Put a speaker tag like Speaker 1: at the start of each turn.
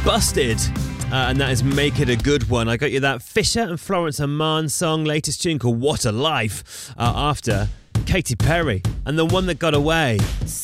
Speaker 1: Busted. And that is Make It a Good One. I got you that Fisher and Florence Amman song, latest tune called What a Life, after Katy Perry and The One That Got Away.